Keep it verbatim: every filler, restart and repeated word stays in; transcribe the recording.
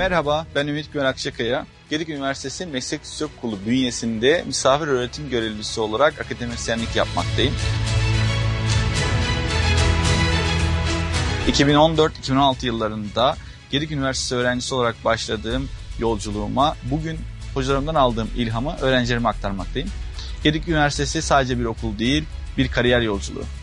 Merhaba, ben Ümit Güven Akçakaya. Gedik Üniversitesi Meslek Yüksekokulu bünyesinde misafir öğretim görevlisi olarak akademisyenlik yapmaktayım. iki bin on dört iki bin on altı yıllarında Gedik Üniversitesi öğrencisi olarak başladığım yolculuğuma bugün hocalarımdan aldığım ilhamı öğrencilerime aktarmaktayım. Gedik Üniversitesi sadece bir okul değil, bir kariyer yolculuğu.